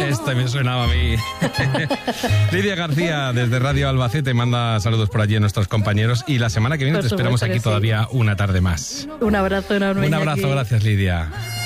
Este me sonaba a mí. Lidia García, desde Radio Albacete, manda saludos por allí a nuestros compañeros. Y la semana que viene te esperamos aquí todavía una tarde más. Un abrazo enorme. Un abrazo, gracias Lidia.